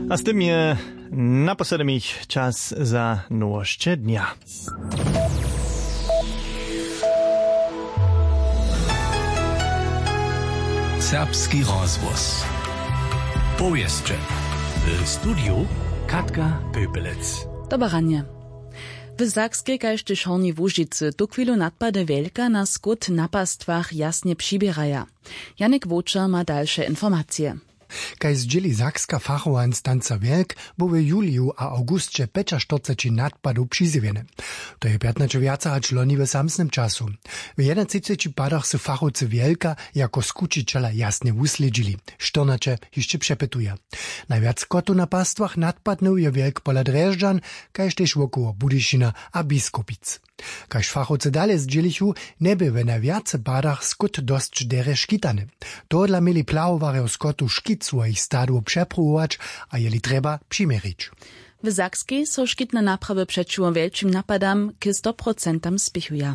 A z tym je naposledy ich czas za nowości dnia. Serbski rozwóz. Powieszcze. W studiu Katka Pöpelec. Dobranie. W Zakskiej kaž tyž Horni Łužicy tu chwilu nadpade wielka na skut napastwach jasnie přibieraja. Janek Wočer ma dalsze informacje. Kaj zdzieli Zakska fachowa instanca Wielk, bo w juliu a augustce 45 nadpadów przyzywiene. To je 15 wiaca hač loni w samsnym czasu. W 31 padach se fachowcy Wielka jako skučiciela jasnie usledźili. 14 jeszcze przepytuje. Najwiac kotu na pastwach nadpadnął je Wielk pola Drežďan, kaž też wokoło Budyšina a Biskupic. Kaž fachowcy dalej zdzielichu, neby w najwiace padach skut dość dere škitany. To dla mieli plahoware skotu škit svojich stadów przepróbować, a jeli treba přimerić. W Zakskiej są szkitne naprawy przeciwko wielkim napadam k 100% spichuja.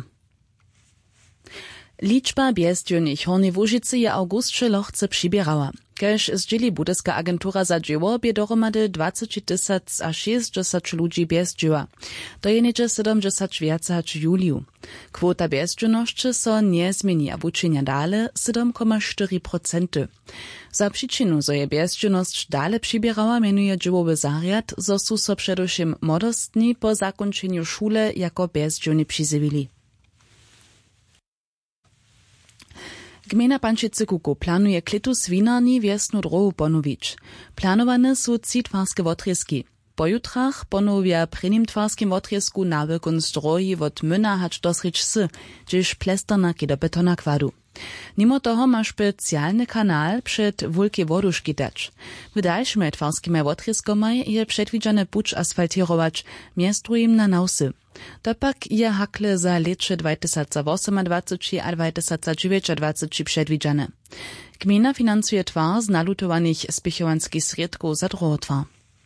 Liczba bezdzielnych Horni Łužicy je augustce lochce přibierała. Kaž zdzieli budyska agentura za dzieło, bie dohromady 20 000 a 60 ludzi bezdziela. To je niedzie 70 więcej hač juliu. Kwota bezdzielności so nie zmieni, a wuczynia dale 7,4%. Za przyczynu, zo je bezdzielność dale přibierała, mianuje dziełowy zariad, zo su so przedewším młodostni po zakończeniu szule jako bezdzielni přizywili. Gmina Pančice Kuku planuje klitu swinarni wiesnu drohu ponowić. Planowane są 3 twarskie wotrieski. Po jutrach ponowia prynim twarskim wotriesku nawykon z drohi wot Myna hač do Sričsy, gdzież plesterna do betona kwadu. Mimo toho ma specjalny kanal przed wulkie wodu škitać. W dalszym twarskim wotrieskomaj je przedwidziane pucz asfaltirować, miastrujem na nausy. Dopak je hakle za leče 2028 a 2029 przedwidziane. Gmina finansuje twar z nalutowanych spichowanskich sredków za druhotwar.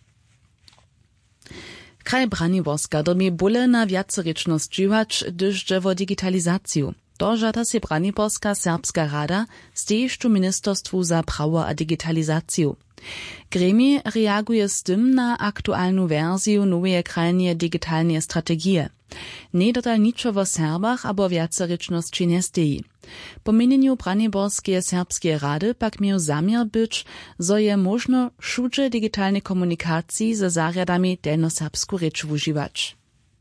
Kraj Braniborska dobie bóle na wiaceryczność dziwacz, gdyż drzewo digitalizaciju. To żada się Braniborska Serbska Rada stejiš tu Ministerstwu za prawo a digitalizaciju. Gremi reaguje z tym na aktualną wersję nowej krajnej digitalnej strategii. Nie dotal niczo o Serbach, abo wiaceryczności nie steji. Po mienieniu Braniborskiej Serbskiej Rady pak miał zamiar być, zo je można wszędzie digitalnej komunikacji ze zariadami delnoserbsku rzecz używać.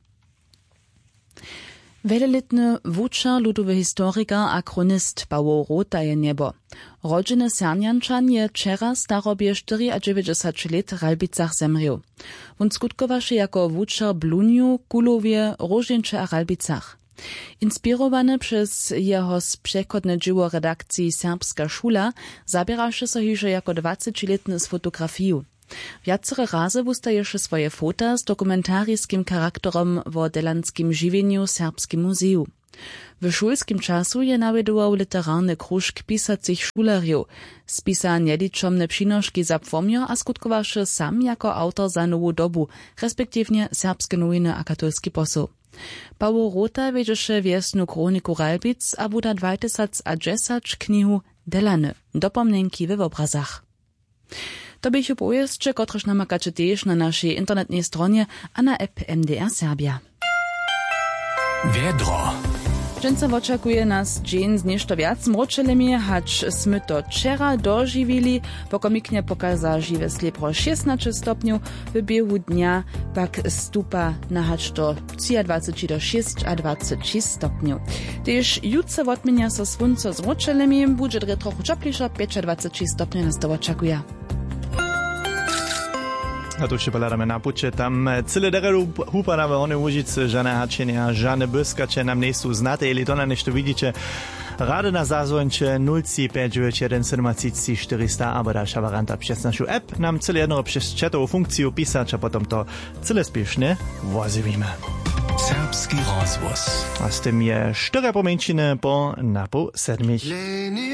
Wieloletny wučer, ludowy historyker a kronist Paweł Rota je niebo. Rodziny Sernjančan je wczera starobie 94 lat w Ralbicach zemrił. On skutkowaše jako wučer Bluniu, Kulowie, Rożincze a Ralbicach. Inspirowany przez jeho przekodne dzieło redakcji Serbska Szula, zabieraše so hiže jako 20-letny z fotografiju. Wiacere razy wustaješe swoje fota z dokumentarijskim charakterom wo delanskim žiwieniu Serbskim muzeju. W szulskim czasu je navedował literarny kružk pisacich šulerjów, spisa nieliczomne přinoški za płomio a skutkowaše sam jako autor za Nowu Dobu, respektywnie Serbskie nowiny a katolski posł. Paweł Rota wiedzieše wiesnu kroniku Ralbic a wuda 2010 knihu Delany, dopomnienki w obrazach. To bych opowiedzcie, kotreż namakacie też na naszej internetnej stronie a na app MDR Serbia. Wiedro. Dżęca oczekuje nas dzień z nešto wiac mročelemi, hacz smy to wczera dożywili, pokomiknie pokaza żywe slepro 16 stopniów, w biehu dnia pak stupa na hacz do 23 do 6 a 26 stopniów. Też jutce odmienia so słońce z mročelemi, będzie trochę cieplejsza, 25 stopniów nas to oczekuje. A tu się poladamy na pucie, tam cyle deredu hupa na Hornej Łužicy, żadne hačenia, żadne błyskacze nam nie są znate, ili to na nešto widzicie, rady na zazwońcie 0,591 400, albo dalsza varianta przez naszą app, nam cyle jedno przez chatową funkcję pisać, a potem to cyle spiesznie wozywimy. Serbski rozwóz. A z tym je 4 pomięciny po napu 7.